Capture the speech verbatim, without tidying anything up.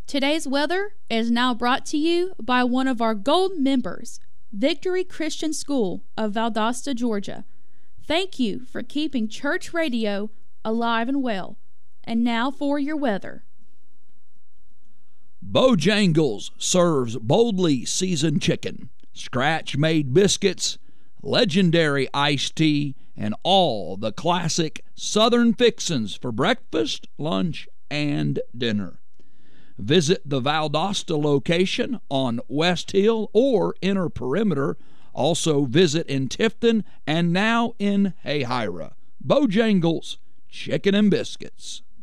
Today's weather is now brought to you by one of our gold members, Victory Christian School of Valdosta, Georgia. Thank you for keeping church radio alive and well. And now for your weather. Bojangles serves boldly seasoned chicken, scratch-made biscuits, legendary iced tea, and all the classic Southern fixins for breakfast, lunch, and dinner. Visit the Valdosta location on West Hill or Inner Perimeter. Also visit in Tifton and now in Hayhira. Bojangles, chicken and biscuits.